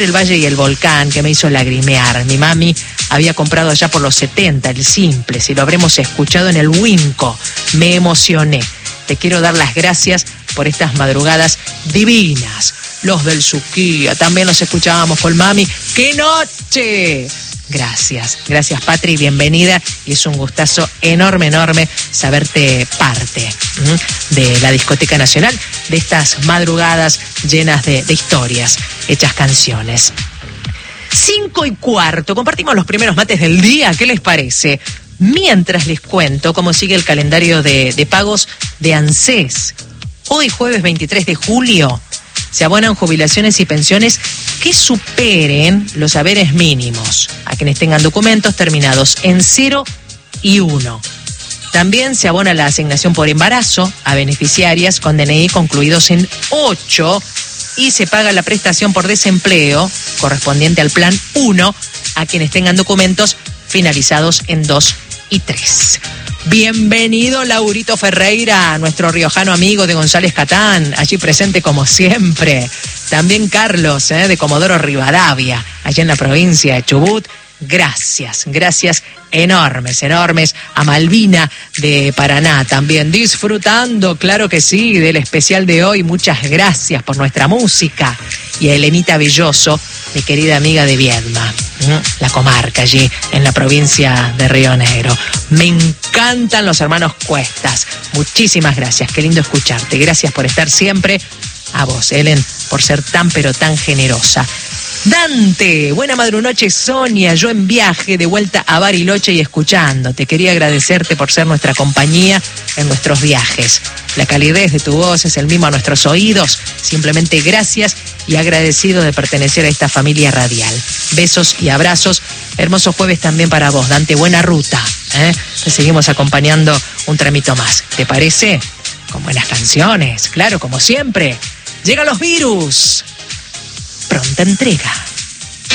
El Valle y el Volcán, que me hizo lagrimear. Mi mami había comprado allá por los 70 el Simple, si lo habremos escuchado en el Winco. Me emocioné. Te quiero dar las gracias por estas madrugadas divinas. Los del Suquía, también los escuchábamos con mami. ¡Qué noche! Gracias, gracias Patri, bienvenida, y es un gustazo enorme, enorme saberte parte de la Discoteca Nacional, de estas madrugadas llenas de historias, hechas canciones. 5:15, compartimos los primeros mates del día, ¿qué les parece? Mientras les cuento cómo sigue el calendario de pagos de ANSES. Hoy, jueves 23 de julio, se abonan jubilaciones y pensiones que superen los haberes mínimos a quienes tengan documentos terminados en 0 y 1. También se abona la asignación por embarazo a beneficiarias con DNI concluidos en 8 y se paga la prestación por desempleo correspondiente al plan 1 a quienes tengan documentos finalizados en 2 y 3. Bienvenido Laurito Ferreira, nuestro riojano amigo de González Catán, allí presente como siempre. También Carlos, de Comodoro Rivadavia, allá en la provincia de Chubut. Gracias, gracias enormes, enormes. A Malvina de Paraná también disfrutando, claro que sí, del especial de hoy. Muchas gracias por nuestra música. Y a Elenita Belloso, mi querida amiga de Viedma, la comarca allí en la provincia de Río Negro. Me encantan los hermanos Cuestas. Muchísimas gracias, qué lindo escucharte. Gracias por estar siempre. A vos, Elen, por ser tan pero tan generosa. Dante, buena madrunoche Sonia, yo en viaje de vuelta a Bariloche y escuchándote. Quería agradecerte por ser nuestra compañía en nuestros viajes. La calidez de tu voz es el mismo a nuestros oídos. Simplemente gracias y agradecido de pertenecer a esta familia radial. Besos y abrazos. Hermoso jueves también para vos, Dante. Buena ruta. Te seguimos acompañando un tramito más. ¿Te parece? Con buenas canciones, claro, como siempre. Llegan los virus. Pronta entrega.